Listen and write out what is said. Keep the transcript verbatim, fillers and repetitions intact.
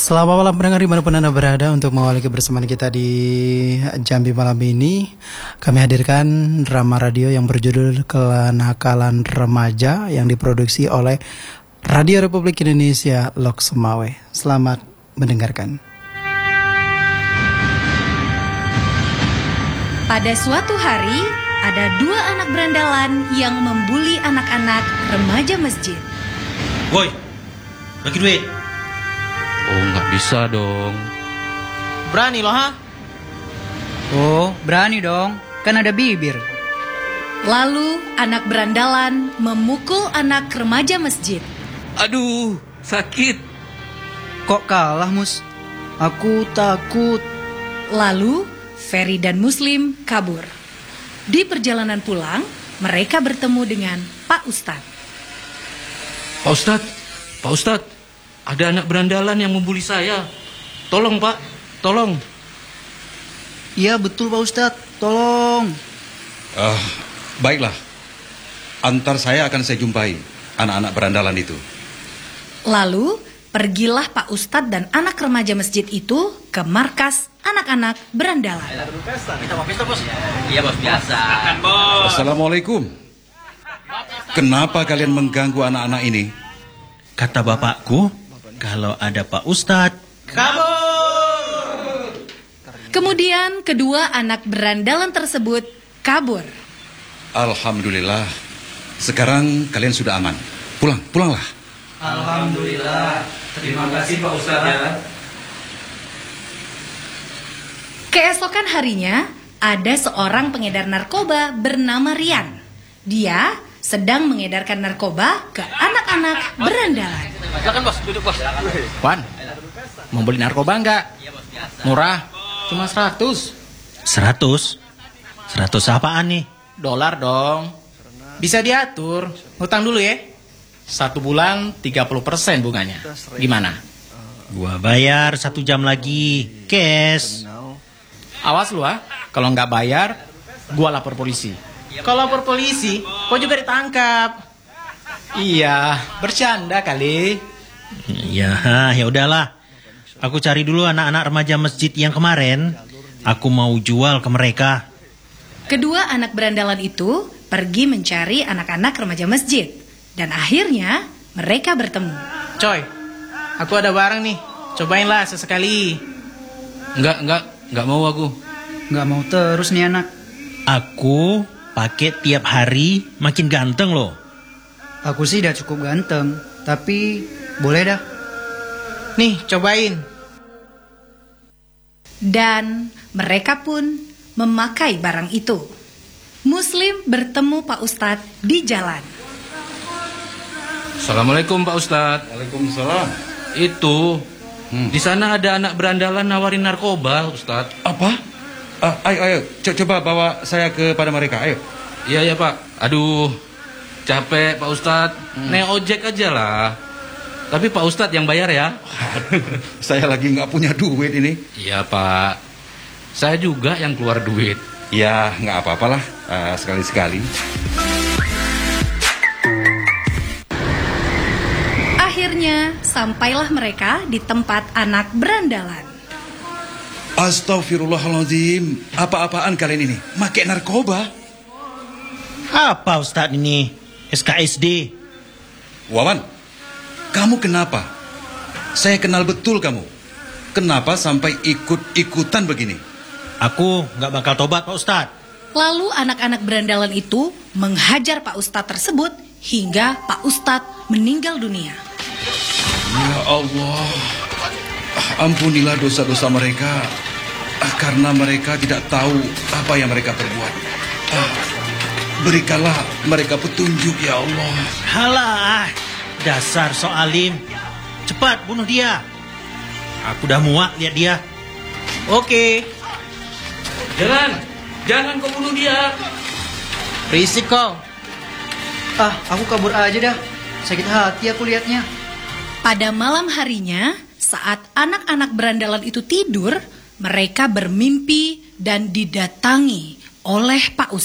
Selamat malam pendengar dimanapun Anda berada. Untuk mengawali kebersamaan kita di Jambi malam ini, kami hadirkan drama radio yang berjudul Kenakalan Remaja yang diproduksi oleh Radio Republik Indonesia Lok Sumawe. Selamat mendengarkan. Pada suatu hari, ada dua anak berandalan yang membuli anak-anak remaja masjid. Woi, bagi duit. Oh, nggak bisa dong. Berani loh, ha? Oh, berani dong. Kan ada bibir. Lalu, anak berandalan memukul anak remaja masjid. Aduh, sakit. Kok kalah, Mus? Aku takut. Lalu, Ferry dan Muslim kabur. Di perjalanan pulang, mereka bertemu dengan Pak Ustadz. Pak Ustadz, Pak Ustadz, ada anak berandalan yang membuli saya. Tolong, Pak, tolong. Iya, betul Pak Ustadz. Tolong. Uh, baiklah. Antar saya akan saya jumpai anak-anak berandalan itu. Lalu, pergilah Pak Ustadz dan anak remaja masjid itu ke markas anak-anak berandalan. Kita mau pesta, Bos? Iya, Bos, biasa. Makan, Bos. Assalamualaikum. Kenapa kalian mengganggu anak-anak ini? Kata bapakku, kalau ada Pak Ustadz, kabur. Kemudian kedua anak berandalan tersebut kabur. Alhamdulillah. Sekarang kalian sudah aman. Pulang, pulanglah. Alhamdulillah. Terima kasih Pak Ustadz ya. Keesokan harinya, ada seorang pengedar narkoba bernama Rian. Dia sedang mengedarkan narkoba ke anak-anak berandalan. Silakan, Bos, duduk, Bos. Wan, mau beli narkoba enggak? Murah, cuma seratus. seratus? seratus apaan nih? Dolar dong. Bisa diatur. Hutang dulu ya. Satu bulan tiga puluh persen bunganya. Gimana? Gua bayar satu jam lagi, cash. Awas lu ah, kalau nggak bayar, gua lapor polisi. Kalau lapor polisi, kau juga ditangkap. Iya, bercanda kali. Ya, ya udahlah. Aku cari dulu anak-anak remaja masjid yang kemarin. Aku mau jual ke mereka. Kedua anak berandalan itu pergi mencari anak-anak remaja masjid. Dan akhirnya mereka bertemu. Coy, aku ada barang nih. Cobainlah sesekali. Enggak, enggak, enggak mau aku. Nggak mau terus nih anak. Aku pakai tiap hari makin ganteng loh. Aku sih udah cukup ganteng. Tapi boleh dah. Nih, cobain. Dan mereka pun memakai barang itu. Muslim bertemu Pak Ustadz di jalan. Assalamualaikum Pak Ustadz. Waalaikumsalam. Itu, hmm. di sana ada anak berandalan nawarin narkoba, Ustadz. Apa? Uh, ayo, ayo, Co- coba bawa saya kepada mereka, ayo. Iya, ya Pak. Aduh, capek Pak Ustadz. Hmm. Naik ojek aja lah. Tapi Pak Ustadz yang bayar ya. Saya lagi nggak punya duit ini. Iya Pak. Saya juga yang keluar duit. Ya, nggak apa-apalah, uh, sekali-sekali. Akhirnya sampailah mereka di tempat anak berandalan. Astagfirullahaladzim. Apa-apaan kalian ini? Makai narkoba? Apa Ustadz ini? S K S D. Wawan, kamu kenapa? Saya kenal betul kamu. Kenapa sampai ikut-ikutan begini? Aku nggak bakal tobat Pak Ustadz. Lalu anak-anak berandalan itu menghajar Pak Ustadz tersebut hingga Pak Ustadz meninggal dunia. Ya Allah, ampunilah dosa-dosa mereka, karena mereka tidak tahu apa yang mereka perbuat. Berikanlah mereka petunjuk ya Allah. Halah, dasar soalim. Cepat bunuh dia. Aku udah muak lihat dia. Oke. Jangan, jangan kau bunuh dia. Berisik kau. Ah, aku kabur aja dah. Sakit hati aku liatnya. Pada malam harinya, saat anak-anak berandalan itu tidur, mereka bermimpi dan didatangi oleh Pak Ustadz.